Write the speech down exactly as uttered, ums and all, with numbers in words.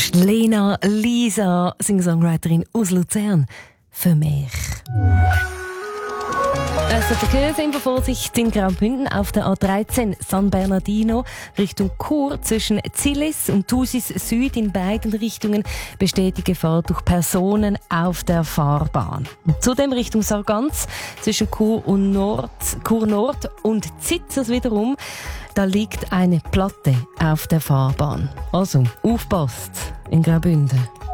Das ist Lena Lisa, Singer-Songwriterin aus Luzern. Für mich. Es hat Verkehrsinfo Vorsicht in Graubünden auf der A dreizehn San Bernardino Richtung Chur zwischen Zillis und Thusis Süd in beiden Richtungen besteht die Gefahr durch Personen auf der Fahrbahn. Und zudem Richtung Sargans zwischen Chur und Nord, Chur Nord und Zitzers wiederum, da liegt eine Platte auf der Fahrbahn. Also aufpasst in Graubünden.